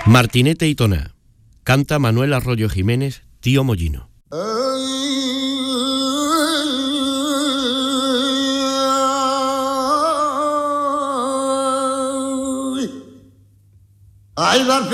Martinete y Toná. Canta Manuel Arroyo Jiménez, Tío Mollino. Ay,